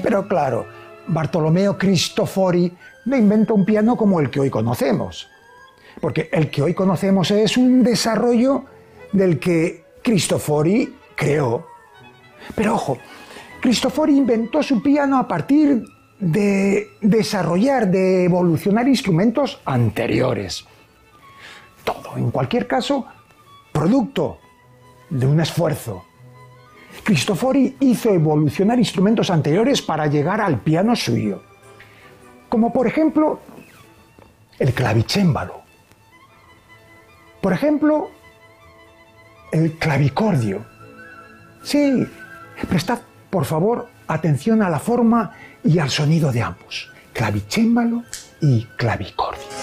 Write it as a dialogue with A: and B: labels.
A: Pero claro, Bartolomeo Cristofori no inventó un piano como el que hoy conocemos, porque el que hoy conocemos es un desarrollo del que Cristofori creó. Pero ojo, Cristofori inventó su piano a partir de desarrollar, de evolucionar instrumentos anteriores. Todo, en cualquier caso, producto de un esfuerzo. Cristofori hizo evolucionar instrumentos anteriores para llegar al piano suyo, como por ejemplo el clavicémbalo, por ejemplo el clavicordio. Sí, prestad por favor atención a la forma y al sonido de ambos, clavicémbalo y clavicordio.